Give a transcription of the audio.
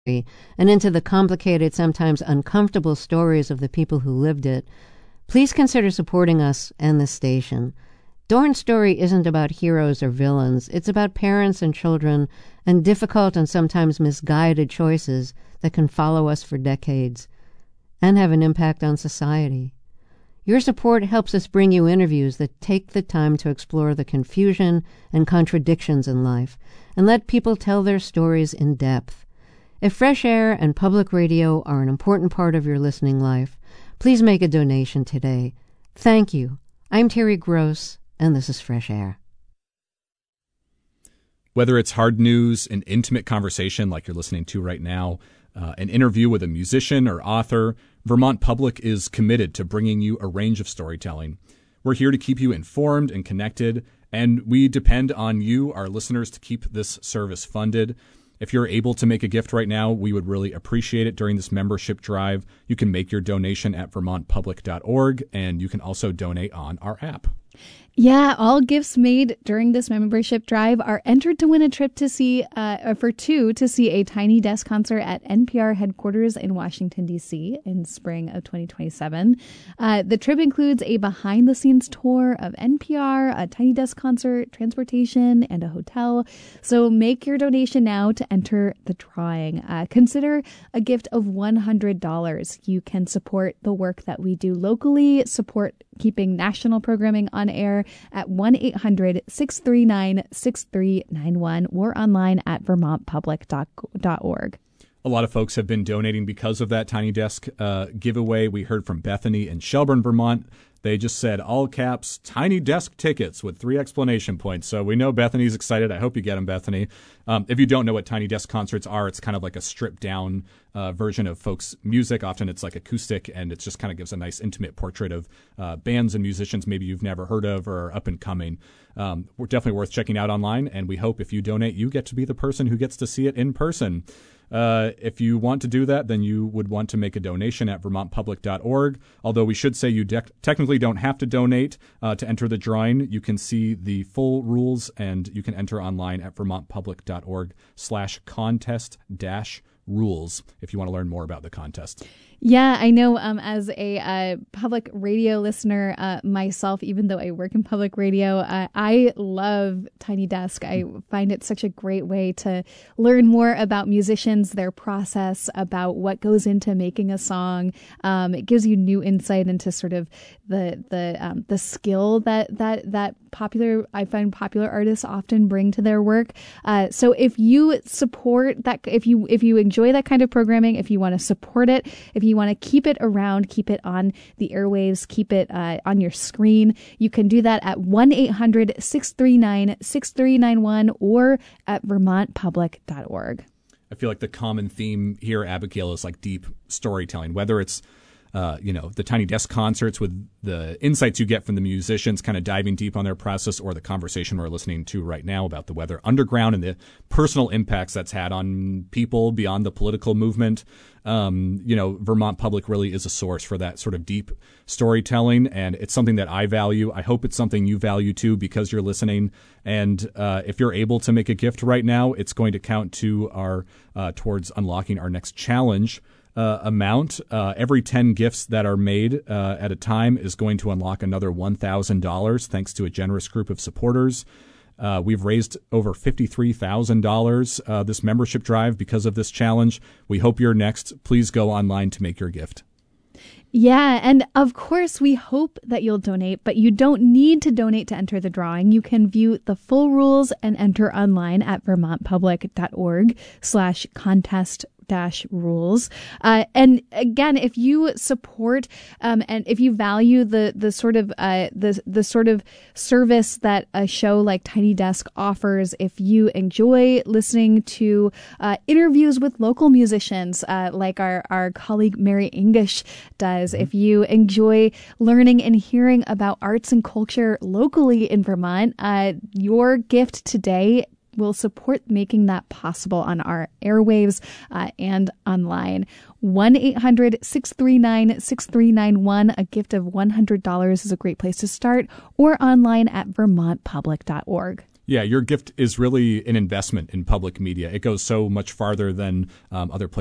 and into the complicated, sometimes uncomfortable stories of the people who lived it, please consider supporting us and this station. Dorn's story isn't about heroes or villains. It's about parents and children and difficult and sometimes misguided choices that can follow us for decades and have an impact on society. Your support helps us bring you interviews that take the time to explore the confusion and contradictions in life and let people tell their stories in depth. If fresh air and public radio are an important part of your listening life, please make a donation today. Thank you. I'm Terry Gross, and this is Fresh Air. Whether it's hard news, an intimate conversation like you're listening to right now, an interview with a musician or author, Vermont Public is committed to bringing you a range of storytelling. We're here to keep you informed and connected, and we depend on you, our listeners, to keep this service funded. If you're able to make a gift right now, we would really appreciate it during this membership drive. You can make your donation at vermontpublic.org, and you can also donate on our app. Yeah, all gifts made during this membership drive are entered to win a trip to see, to see a Tiny Desk concert at NPR headquarters in Washington, D.C. in spring of 2027. The trip includes a behind-the-scenes tour of NPR, a Tiny Desk concert, transportation, and a hotel. So make your donation now to enter the drawing. Consider a gift of $100. You can support the work that we do locally, support keeping national programming on air at 1-800-639-6391 or online at vermontpublic.org. A lot of folks have been donating because of that Tiny Desk giveaway. We heard from Bethany in Shelburne, Vermont. They just said, all caps, Tiny Desk tickets with 3 exclamation points. So we know Bethany's excited. I hope you get them, Bethany. If you don't know what Tiny Desk concerts are, it's kind of like a stripped-down version of folks' music. Often it's like acoustic, and it just kind of gives a nice intimate portrait of bands and musicians maybe you've never heard of or are up and coming. We're definitely worth checking out online, and we hope if you donate, you get to be the person who gets to see it in person. If you want to do that, then you would want to make a donation at vermontpublic.org. Although we should say you technically don't have to donate to enter the drawing. You can see the full rules, and you can enter online at vermontpublic.org/contest-rules if you want to learn more about the contest. Yeah, I know as a public radio listener myself, even though I work in public radio, I love Tiny Desk. I find it such a great way to learn more about musicians, their process, about what goes into making a song. It gives you new insight into sort of the skill that popular artists often bring to their work. So if you support that, if you enjoy that kind of programming, if you want to support it, if you want to keep it around, keep it on the airwaves, keep it on your screen, you can do that at 1-800-639-6391 or at vermontpublic.org. I feel like the common theme here, Abigail, is like deep storytelling, whether it's the Tiny Desk concerts with the insights you get from the musicians kind of diving deep on their process, or the conversation we're listening to right now about the Weather Underground and the personal impacts that's had on people beyond the political movement. Vermont Public really is a source for that sort of deep storytelling, and it's something that I value. I hope it's something you value too, because you're listening. And if you're able to make a gift right now, it's going to count to our towards unlocking our next challenge amount. Every 10 gifts that are made at a time is going to unlock another $1,000 thanks to a generous group of supporters. We've raised over $53,000 this membership drive because of this challenge. We hope you're next. Please go online to make your gift. Yeah, and of course, we hope that you'll donate, but you don't need to donate to enter the drawing. You can view the full rules and enter online at vermontpublic.org/contest rules. And again, if you support and if you value the sort of service that a show like Tiny Desk offers, if you enjoy listening to interviews with local musicians like our colleague Mary English does, if you enjoy learning and hearing about arts and culture locally in Vermont, your gift today will support making that possible on our airwaves and online. 1-800-639-6391. A gift of $100 is a great place to start, or online at vermontpublic.org. Yeah, your gift is really an investment in public media. It goes so much farther than other places